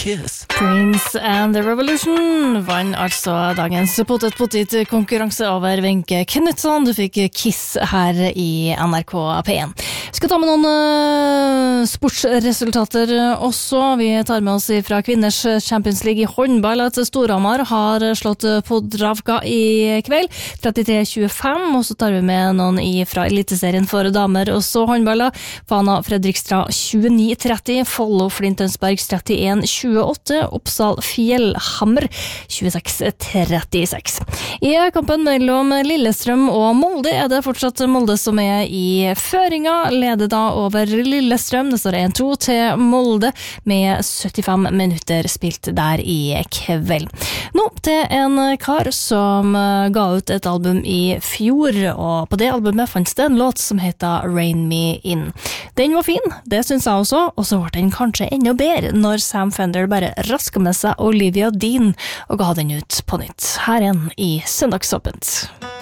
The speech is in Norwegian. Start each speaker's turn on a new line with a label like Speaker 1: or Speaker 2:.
Speaker 1: Kiss.
Speaker 2: Prince and the Revolution vann altså dagens potet-potet-konkurranse over Wenche Knutson. Du fikk Kiss her i NRK P1. Vi skal ta med noen sportsresultater også. Vi tar med oss fra kvinners Champions League i håndball at Storhamar har slått Podravka i kveld, 33-25, og så tar vi med noen fra Eliteserien for damer, også håndball. Fana Fredrikstad 29-30, Follo Flintensbergs 31-28, Oppsal Fjellhammer 26-36. I kampen mellom Lillestrøm og Molde det fortsatt Molde som i føringa, leder da over Lillestrøm. Det står 1-2 til Molde med 75 minutter spilt der i kveld. Nå til en kar som ga ut et album i fjor, og på det albumet fanns det en låt som heter Rain Me In. Den var fin, det synes jeg også, og så ble den kanskje enda bedre når Sam Fender bare rasket med seg Olivia Dean og ga den ut på nytt. Her i Søndagsåpent.